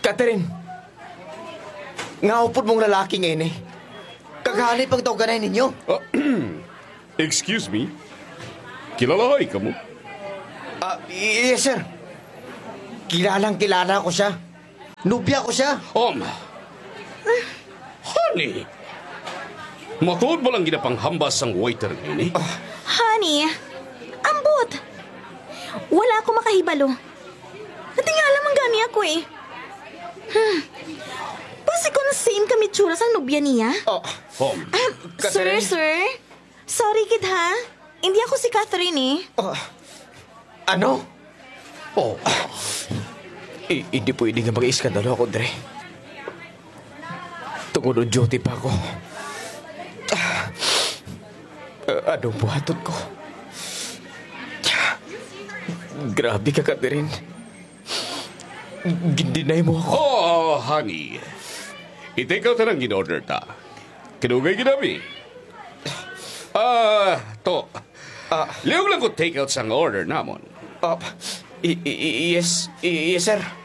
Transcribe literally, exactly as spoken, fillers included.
Catherine, nga upod mong lalaki ngayon eh. Kaghanay pang tawganay ninyo. Ah, excuse me? Kilalahay ka mo? Ah, yes, sir. Kilalang kilala ko siya. Nubya ko siya. Um, honey, matuod mo lang ginapanghambas ang waiter ngayon eh. Honey, ambot. Wala ako makahibalo. Natingala man gani ako eh. Hmm. Basi kung same kami tsura sang nobya niya. Oh, Um, Ah, sir, Catherine? sir. Sorry, kid, ha? Hindi ako si Catherine, eh. oh. Ano? oh, I- hindi pwede nga mag-iskandalo ako, Dre. Tungod on duty pa ako. Ah, uh, anong buhaton ko? Grabe ka, Catherine. Gindinay mo ako. oh, honey. I-take out na ng in-order ta. Kinugay ginabi. Ah, to. Ah, Liyog lang ko take out sang order namon. ah, i- i- yes, i- yes, sir.